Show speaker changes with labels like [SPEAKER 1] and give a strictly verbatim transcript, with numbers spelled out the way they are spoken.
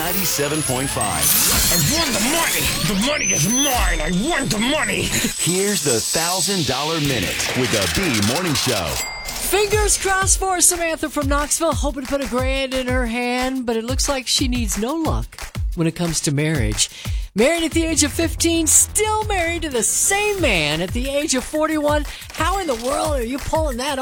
[SPEAKER 1] ninety-seven point five.
[SPEAKER 2] I won the money. The money is mine. I won the money.
[SPEAKER 1] Here's the one thousand dollars Minute with the B Morning Show.
[SPEAKER 3] Fingers crossed for Samantha from Knoxville, hoping to put a grand in her hand, but it looks like she needs no luck when it comes to marriage. Married at the age of fifteen, still married to the same man at the age of forty-one. How in the world are you pulling that